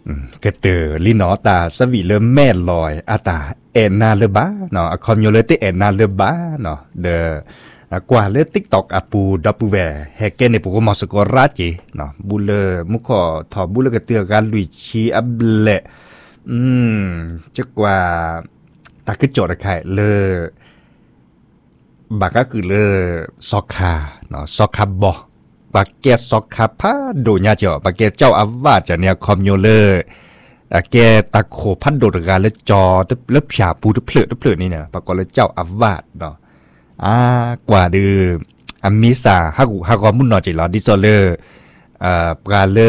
ก็เตอลินอตาสวีเลแม่ลอยอาตาเอ็นนาเลบ้าเนาะคอมโยเลติเอ็นนาเลบ้าเนาะเดอกว่าเลติ๊กตอกอาปูดับปูแวเฮเกนในปุกมอสกอราจีเนาะบุเลมุขอถอบุเลกเตือการลุยชีอับเลจะกว่าตาคือโจทย์ใครเลบากก็คือเลซอกคาเนาะซอกคาบอบากเกซอกคาพาโดญาเจ้าบากเกเจ้าอาวาสจะเนี่ยคอมโยเลแกตะโขพัดโดดกันแล้วจอแล้วฉาปูทุเพลือนี่เนี่ยปรากฏแล้วเจ้าอาวาสเนาะกว่าดื้ออามิสาฮักมุนนอจิลอดิโซเลปราเล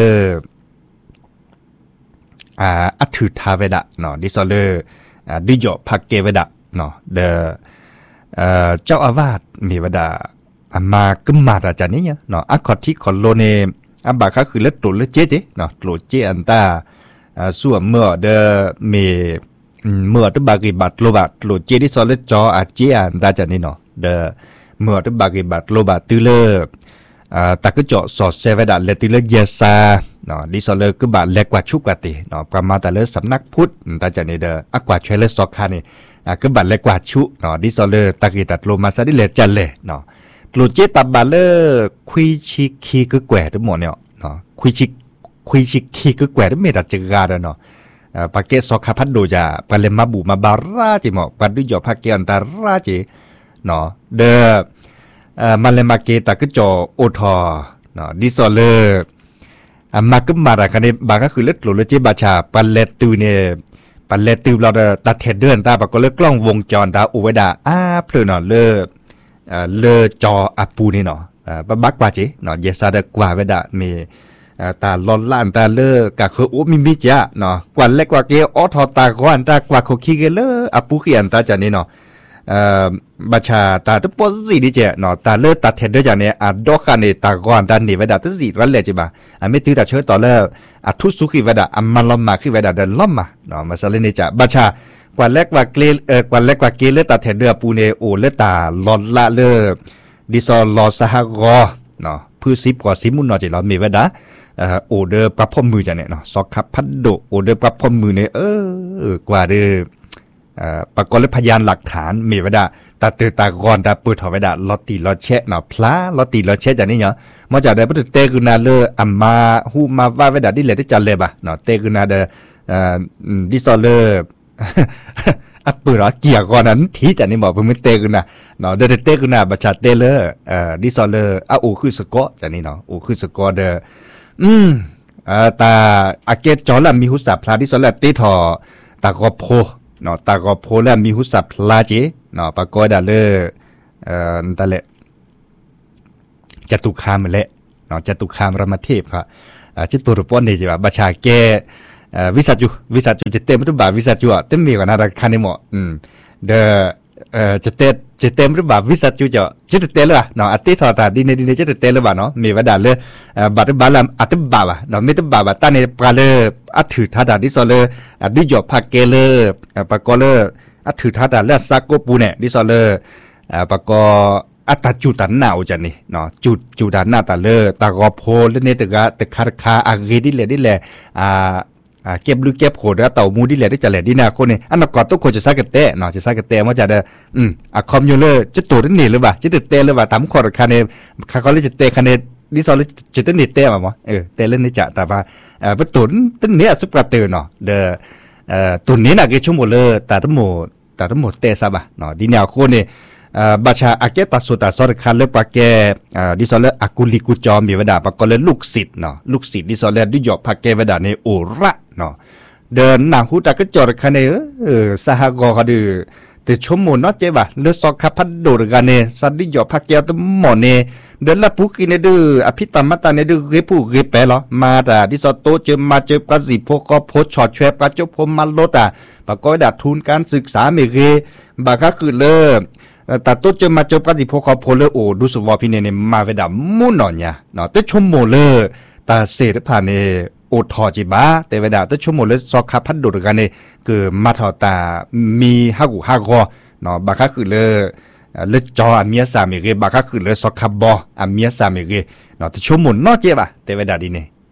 อัถือทาเวดะเนาะดิโซเลดิโยพักเกเวดะเนาะเดเจ้าอาวาสมีเวดามาก็มาอาจารย์นี่เนาะอักขอที่ขอโลเนบาคาคือเล็ดตัวเล็ดเจ๊เนาะตัวเจอันตาส่วนเมื่อเดเมื่อตบากิบัตโลบาตโลเจดิโซเลจออาเจอันตาจันนี่เนาะเดเมื่อตบากิบัตโลบาตือเลตะก็เจาะสอดเซเวดาเลตือเลเยซาเนาะดิโซเลก็บาเล็กกว่าชุกกว่าตีเนาะประมาณแต่เลสำนักพุทธตาจันนี่เดอักกว่าเชลเลสอกคานี่ก็บาเล็กกว่าชุเนาะดิโซเลตะกิตัดโลมาซาดิเลจันเลเนาะโลเจตับบาเลคุยชิคีก็แกว่ทั้งหมดเนี่ยเนาะคุยชิคีก็แกว่ทั้งเมตาจิกาเนาะปากเกสอคาพัดโดจาปาเลมาบูมาบาราจิหมอปัดดุยอปากเกอันตาราจิเนาะเดมาเลมาเกตาก็จอโอทอเนาะดิโซเลมาก็มาราคันนี้บางก็คือเล็ดโลเจบาชาปาเลตูเนี่ยปาเลตูเราตัดเทเดินตาปากก็เล็กกล้องวงจรตาอุเวดาเพลินเนาะเลจออาปูนี่เนาะบักกว่าจีเนาะเยซาเดกว่าเวดามีตาลอนล้านตาเลกะคือโอมิมิจ้ะเนาะกว่าเล็กกว่าเกอทอตากว่าอันตากว่าโคคิเกเลอาปูขี้อันตาจันนี่เนาะบัชาตาตะปอสิดิเจเนาะตาเลตาเทเดจันเนี่ยดอกกันนี่ตากว่าอันตานี่เวดาตะสิรันเลจิบาไม่ตื้อตาเชิดต่อเลทุสุขิเวดามันล้อมมาขี้เวดาเดินล้อมมาเนาะมาซาเลนี่จ้ะบัชากว่าเล็กกว่าเกลกว่าเล็กกว่าเกลตาเทเดปูเนโอเลตาลอนละเลดิซอลอสหกอเนาะพื้นซิบกว่าซิมุนเนาะจิเรามีเวดาโอเดอร์ปรับพมือจันเนี่ยเนาะซอกคับพัดโดโอเดอร์ปรับพมือเนี่ยกว่าเดปรากฏและพยานหลักฐานมีเวดาตาตือตากรตาปืดถอเวดาลอตีลอเชะเนาะพลาลอตีลอเชะจันนี่เนาะมาจากได้พุทธเตกุนาเลอัมมาฮูมาว่าเวดาดิเลที่จันเลยบ่ะเนาะเตกุนาเดดิซอเลอัปเปอร์เกี่ยก่อนนั้นที่จันนี่บอกเพิ่งไม่เตกุนะเนาะเดเตกุนะบัชเตเลดิซอเลโอคือสกอจันนี่เนาะโอคือสกอเดตาอาเกตจอละมีหุสาพลาดิซอเลติทอตากอโพเนาะตากอโพและมีหุสาพลาเจเนาะปากอดาเลตะเลจตุคามเละเนาะจตุคามรามเทพครับจิตตุรปอนนี่จิว่าบัชาเกวิสัจุจะเต็มหรือเปล่าวิสัจุอ่ะเต็มมีกว่านาคันนี่หมดเดจะเต็มหรือเปล่าวิสัจุจะเต็มหรือเปล่าเนาะอัติทอตาดินจะเต็มหรือเปล่าเนาะมีว่าด่าเลยบัตรบาลามอัตบาบะเนาะไม่ตบาบะตาในปลาเลยอัตถือท่าด่าดิโซเลดิจอบพักเกเลปากอเลอัตถือท่าด่าเลซักโกปูเนี่ยดิโซเลปากออัตจุตันหนาวจันนี่เนาะจุตันหน้าตาเลตากอโพเลเนตกะตะคาอาเกดิเลเก็บหรือเก็บโขดแล้วเต่ามูดิแหละได้จะแหละดีนาคนนี่อันนั้นก่อนต้องคนจะซักกะเตะเนาะจะซักกะเตะว่าจะได้คอมยูเลอร์จะตัวนี่หรือเปล่าจะเตะหรือเปล่าตามขอดคันเนี่ยเขาเลยจะเตะคันเนี่ยดิซอลจะเตะนี่เตะมาหมอเตะเล่นนี่จะแต่ว่าประตูต้นเนี้ยสุปราเตอร์เนาะตัวนี้น่ะก็ชั่วโมงเลยแต่ทั้งหมดเตะซะบ่ะเนาะดีนาคนนี่บัชาอาเกตัสสุตาสอดคันเลปากแกดิซอลอากุลิกุจอมมีเวดาปากอเลลูกศิษย์เนาะลูกศิษย์ดิซอลดิยอพักแกเวดาในโอระเนาะเดินหนังหูตาก็จอดคันเนี่ยสหกรณ์เขาดูแต่ชั่วโมงนอเจ็บว่ะเลือดซอกขับพัดโดดกันเนี่ยสัตว์ดิยอพักแกตัวหมอนเนี่ยเดินละปุกินเนี่ยดูอภิตามัตตาเนี่ยดูเกผู้เกแปะเหรอมาแต่ดิซอโตเจอมาเจอกระสีพวกก็โพชช็อตแชร์กระจกพมมันลดปากก็ดัดทุนการศึกษาเมเกบางครั้งคือเลิกแต่ตัวเจอมาเจอปฏิพวกเขาโพลโอดูสวอพินเนี่ยมาเวดามุ่นหน่อยเนี่ยเนาะแต่ชั่วโมงเลยแต่เสร็จผ่านเนี่ยโอทอจิบ้าแต่เวดาแต่ชั่วโมงเลยซอกขับพัดโดดกันเนี่ยคือมาทอตามีห้ากอเนาะบางครั้งคือเลยจอเมียสามีเกบางครั้งคือเลยซอกขับบอเมียสามีเกเนาะแต่ชั่วโมงนอกเจ็บแต่เวดาดีเนี่ย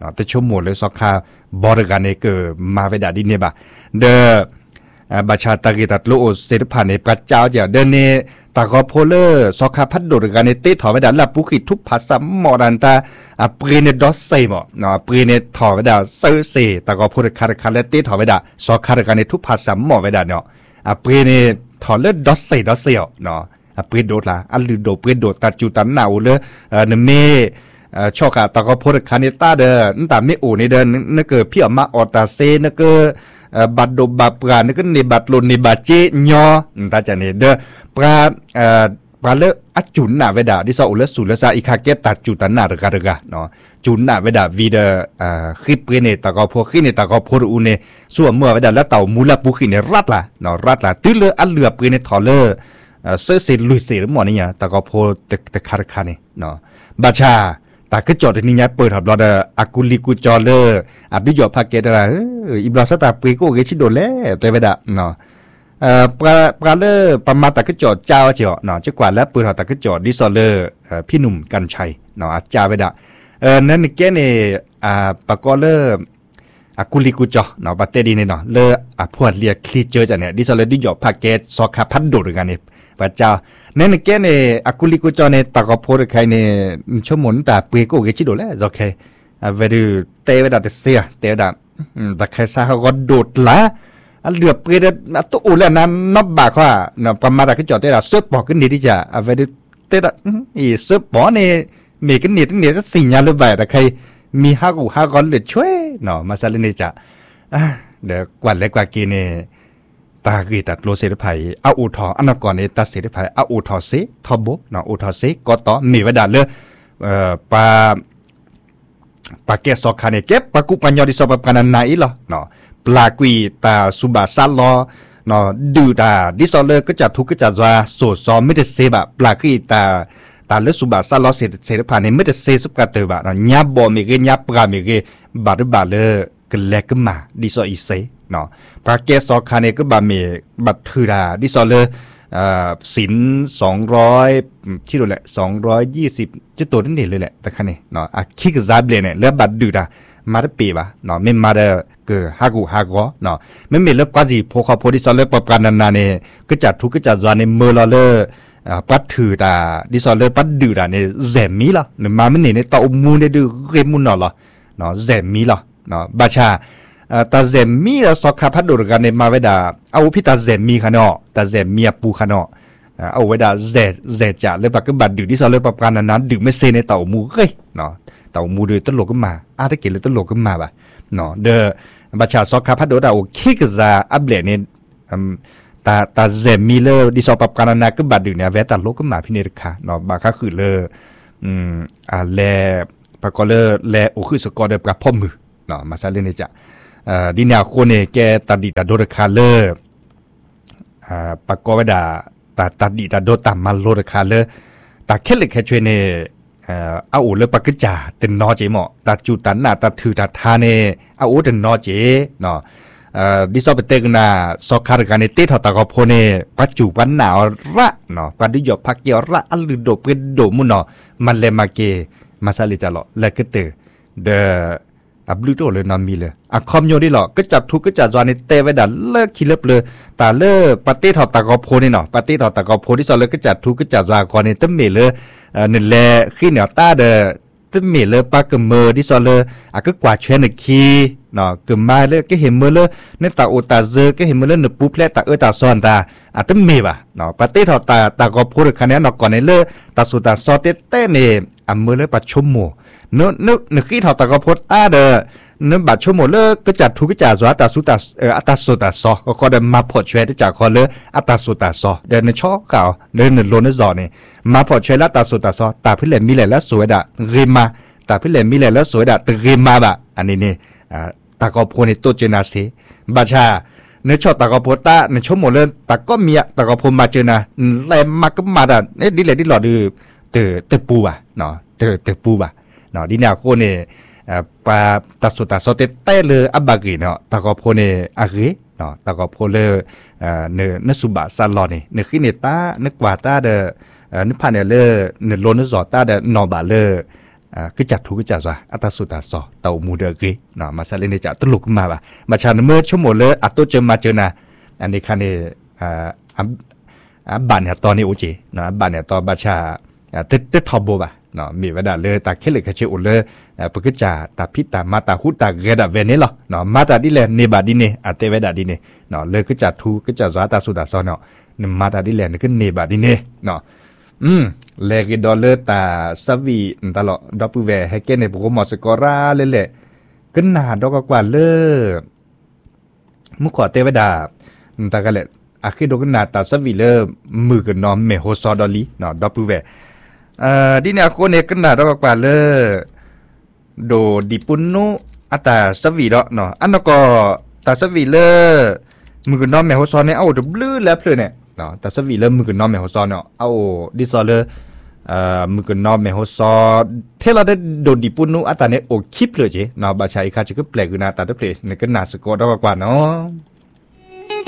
นาะแต่ชั่วโมงเลยสคาบริการเนี่ยเกิดมาเวดาดินเนี่ยบ่เดบัชชาตะกิตัดโลเสด็จผ่านในพระเจ้าจะเดินเนตากอโพเลอร์สอคาพัดโดดกันในเตถอเวดาลับปุกิทุกภาษาหมอดันตาปรีเนดอสเซมเนาะปรีเนถอเวดาเซอร์เซตากอโพเลคาร์คาเลเตถอเวดาสอคาร์กันในทุกภาษาหมอเวดาเนาะปรีเนถอเลดอสเซเนาะปรีโดดละอัลลือโดปรีโดตัดจุตันหนาวเลยเนเมชอกตากอโพเลคาเนต้าเดนตาไม่อูนี่เดินนเกิดพี่ออกมาออตาเซนเกิดบัดดบปรานี่ก็ในบัดลนในบัดเจญอตาจะเนี่ยเด้อปราเลอจุนน่ะเวดาดิซออุลสุลซาอีคาเกตตัดจุตันน่ะระกะเนาะจุนน่ะเวดาวีเดคลิปเนตากอพอคิเนตากอพออูเนส่วนเมื่อเวดาแล้วเต่ามูลปุขิเนรัดล่ะเนาะรัดล่ะตื้อเลอัลเลือปเนทอเลเซอร์เซลุยเซหมอนี่ตากอพอตะคาร์คานี่เนาะบาชาตาก็จอดนี่เนี่ยเปิดหับรอดอากุลิกุจอเลออับดิจอพักเกตอะไรอิบราสตาปรีโกเกชิโดเล่แต่เวดาเนาะปลาเลอประมาตาก็จอดเจ้าเจียวเนาะจะกว่าแล้วเปิดหับตาก็จอดดิซอเลอพี่หนุ่มกันชัยเนาะจ้าเวดานั่นแกเนี่ยปากอเลออากุลิกุจอเนาะบัตเตดีเนี่ยเนาะเลอพวดเรียคลีเจอร์จะเนี่ยดิซอเลดิจอพักเกตสอคาพัดโดดกันเนี่ยพระเจ้านั่นแกเนี่ยอากุลิกุจอเนี่ยตากอโพดใครเนี่ยชั่วโมงตาเปรโกเกชิโดแล้วโอเคเวดูเตเวดาเสียเตวดาแต่ใครซาเขาก็โดดละเหลือเปรดตัวอุ่นแล้วนั้นนับบากว่าเนาะประมาณก็จอดได้ละเสื้อปอกกันดีที่จะเวดูเตดอีเสื้อปอเนี่ยมีกันเนี่ยจะสิ่งยาหรือแบบแต่ใครมีห้าก้อนเหลือช่วยเนาะมาซาเลนี่จะเดี๋ยวกวาดเล็กกว่ากีเนี่ยตากีตัดโลเซตไผ่เอาอูทออันนั้นก่อนเนี่ยตัดเซตไผ่เอาอูทอเซทอโบเนาะอูทอเซก็ต่อมีเวดาเลยปาเกสอคาเนี่ยเก็บปากุปัญญาดิสอบปานันนาอีหรอเนาะปลากุยตาสุบาซัลลอเนาะดูตาดิสอเลก็จะทุกก็จะว่าโสดซอไม่ได้เซบะปลากุยตาเลสุบาซัลลอเซตไผ่เนี่ยไม่ได้เซสุกาเตบะเนาะยับบอมีเกยับปลามีเกบาดบาเลก็แลกมาดิสออีเซเนาะปราเกสอคาเนก็บาเมบัตถือดาดิซอเลสิน200ที่ดูแหละ220จะตัวนั่นเองเลยแหละแต่คันนี้เนาะคิกซาเบลเนี่ยแล้วบัตดืดามาได้ปีป่ะเนาะไม่มาได้เกิดฮากูฮากอเนาะไม่มีแล้วกว่าสิพอเขาพอดิซอเลปปานนาเนี่ยก็จัดทุกก็จัดจวนในเมอร์เลอปัดถือดาดิซอเลปัดดืดาเนี่ยแซมมีล่ะเนี่ยมาไม่เนี่ยต่อมูเนี่ยดูเกมุนเนาะเนาะแซมมีล่ะเนาะบาชาตาเซมมีแล้วสอคาพัดดูกันในมาเวดาเอาพิตาเซมมีขนาดตาเซมมีปูขนาดเอาเวดาเซจ่าเลยปากก็บัดดื่มที่ซอเลยปากการนั้นดื่มไม่เซในเต่ามูเฮ้ยเนาะเต่ามูเดือดตลกก็มาถ้าเกิดเลยตลกก็มาป่ะเนาะเดอบัชชาสอคาพัดดูดเอาคิกซาอัปเดตเนี่ยตาเซมมีเลยดิซอปากการนั้นก็บัดดื่มเนี่ยเวตาโลกก็มาพิเนรคาเนาะบาค่าคือเลยแลปากก็เลยแลโอคือสกอร์เดปกับพ่อมือเนาะมาซาเลนเนี่ยจะดินาโคเนแกตัดดิตาโดรคาเลอร์ปากกอเวดาตัดดิตาโดตามมาโลรคาเลอร์ตาเคลิกแคชเนเอาอูเลปากจ่าเต็นนอเจหมอตาจูตันนาตาถือตาทาเนเอาอูเต็นนอเจเนาะดิซอเปเตกนาสอคาร์กันเนเตถอตากอโพเนปัจจุบันหนาวระเนาะปัจจุยอพักเกียวระอัลลือโดเปโดมุนเนาะมันเลมาเกมาซาลิจาโลและก็เตเดอับลูโตเลยนอนมีเลยคอมโยนี่หรอก็จับทุกก็จับจวนในเตเวดาเลิกคิดเลิบเลยแต่เลิกปาร์ตี้ถอดตากอโพนี่เนาะปาร์ตี้ถอดตากอโพที่สอนเลยก็จับทุกก็จับจวนก่อนในตั้มเมเลยนี่แหละขี้เหนียวตาเดตั้มเมเลยปากเมอที่สอนเลยก็กวาดเชนคีเนาะกึมมาเลยก็เห็นเมื่อเลยในตาโอตาเซก็เห็นเมื่อเลยหนึบปุ๊บแล้วตาตาซ้อนตาตั้มเมป่ะเนาะปาร์ตี้ถอดตากอโพคะแนนเนาะก่อนในเลยตาสุตาซอเต้เนี่ยเมื่อเลยปัจจุบันนึกขี้ถอดตะกพดเดอนึกบัดชั่วโมงเลิกก็จัดทุกจัดจัวตาสุตาอัตสุตาซอก็ขอเดินมาพอช่วยที่จากขอเลิกอัตสุตาซอเดินในช่อเก่าเดินในโลนในจอนี่มาพอช่วยละตาสุตาซอตาพิเลนมีแหล่แล้วสวยดะเรมาตาพิเลนมีแหล่แล้วสวยดะตเรมาบะอันนี้นี่ตะกพดในตัวเจนาซีบัชาเนื้อชอตากอโพตาในชั่วโมงเลิกตาก็มีตากอโพมาเจนะแลมาก็มาดะดิเลดิหลอดือเตปูอ่ะเนาะเตปูอ่ะเนาะดินาโคเนปาตัสุตาโซเตเตเลอับบากีเนาะตากอโพเนอาเกเนาะตากอโพเลเนสุบะซาลอนี่เนคิเนตาเนกวาตาเดเนพาเนเลเนโลเนซอตาเดนอบาเลคือจัดถูกจัดว่าอัตสุตาสอเต่ามูเดกีเนาะมาซาเลนจะตลุกมาบ่ามาชาเมื่อชั่วโมงเลยอัตโตเจอมาเจอนะอันนี้คันนี้บ้านเนี่ยตอนนี้โอเคเนาะบ้านเนี่ยตอนบาชาตึ๊ดทอบโบบ่าเนาะมีเวลาเลยตาเคลิกเชอุเลยปกจ่าตาพิตามาตาหุตาเกดาเวเนลเนาะมาตาดิเลเนบาดิเนอเตเวดาดิเนเนาะเลยก็จัดถูกก็จัดว่าตาสุดาซอเนาะนมาตาดิเลนก็เนบาดิเนเนาะเลกิดอลเลตาสวีตลอดดอปเวให้เกเนปกมอสกอราเลยก็นาดอกกว่าเลมุขอเตเวดาตากะเลอะคือดอกนาตาสวีเลมือกันนอมเมโฮซอดอลีเนาะดอปเวดิเนี่ยคนเนี่ยก็น่าดอกกว่าเลยโดดิปุนนุอัตาสวีดเนาะอันนั้นก็ตาสวีเลมือกันน้อมแมวซอนเนี่ยเอาดบลื้อแล้วเพลินเนี่ยเนาะตาสวีเลมือกันน้อมแมวซอนเนาะเอาดิซอเลมือกันน้อมแมวซอเทเราได้โดดิปุนนุอัตาเนี่ยโอคลิปเลยจีเนาะบาชาอีกาจะก็แปลกอยู่นะตาได้เพลเนี่ยก็น่าสกอดดอกกว่าเนาะ